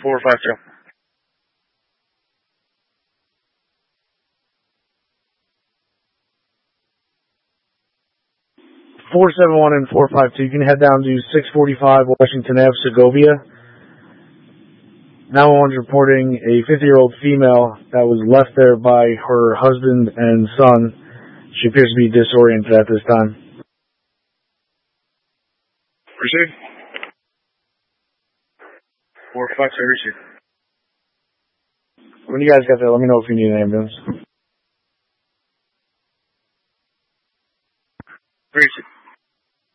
452. 471 and 452. You can head down to 645 Washington Ave, Segovia. 911's reporting a 50-year-old female that was left there by her husband and son. She appears to be disoriented at this time. Proceed. 452, receive. When you guys get there, let me know if you need an ambulance.